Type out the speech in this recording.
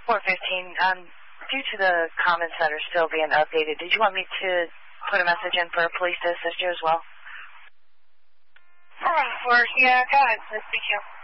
415. Due to the comments that are still being updated, did you want me to put a message in for police to assist you as well? Yeah, go ahead. Let's speak you.